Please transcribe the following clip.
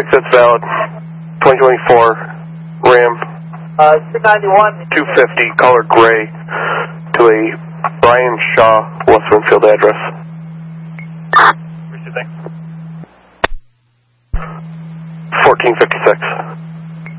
that's valid. 2024 Ram. 291. 250, color gray, to a Brian Shaw, West Winfield address. 1456.